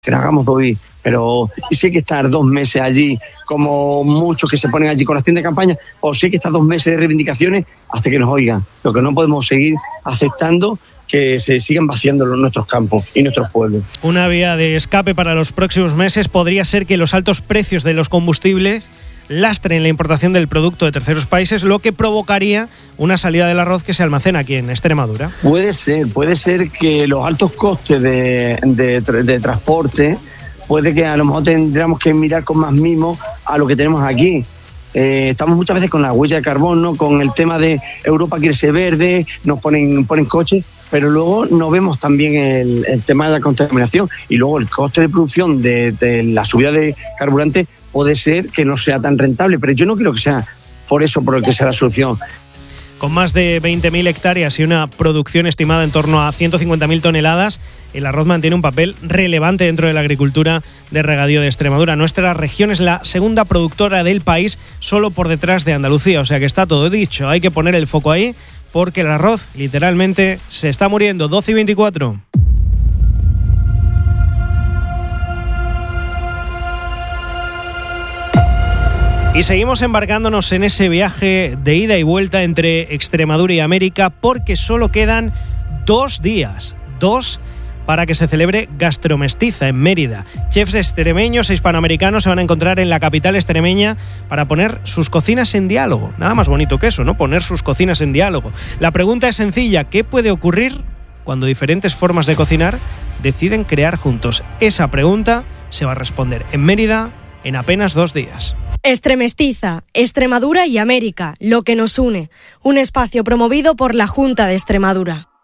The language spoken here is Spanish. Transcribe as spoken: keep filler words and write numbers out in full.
que nos hagamos oír, pero si hay que estar dos meses allí, como muchos que se ponen allí con las tiendas de campaña, o si hay que estar dos meses de reivindicaciones hasta que nos oigan. Lo que no podemos seguir aceptando que se sigan vaciando nuestros campos y nuestros pueblos. Una vía de escape para los próximos meses podría ser que los altos precios de los combustibles lastren la importación del producto de terceros países, lo que provocaría una salida del arroz que se almacena aquí en Extremadura. Puede ser, puede ser que los altos costes de, de, de transporte, puede que a lo mejor tendríamos que mirar con más mimo a lo que tenemos aquí. Eh, estamos muchas veces con la huella de carbono, con el tema de Europa quiere ser verde, nos ponen, ponen coches, pero luego no vemos también el, el tema de la contaminación y luego el coste de producción de, de la subida de carburante puede ser que no sea tan rentable, pero yo no creo que sea por eso por el que sea la solución. Con más de veinte mil hectáreas y una producción estimada en torno a ciento cincuenta mil toneladas, el arroz mantiene un papel relevante dentro de la agricultura de regadío de Extremadura. Nuestra región es la segunda productora del país, solo por detrás de Andalucía, o sea que está todo dicho. Hay que poner el foco ahí porque el arroz literalmente se está muriendo. doce y veinticuatro. Y seguimos embarcándonos en ese viaje de ida y vuelta entre Extremadura y América porque solo quedan dos días, dos para que se celebre Gastromestiza en Mérida. Chefs extremeños e hispanoamericanos se van a encontrar en la capital extremeña para poner sus cocinas en diálogo. Nada más bonito que eso, ¿no? Poner sus cocinas en diálogo. La pregunta es sencilla, ¿qué puede ocurrir cuando diferentes formas de cocinar deciden crear juntos? Esa pregunta se va a responder en Mérida en apenas dos días. Extremestiza, Extremadura y América, lo que nos une. Un espacio promovido por la Junta de Extremadura.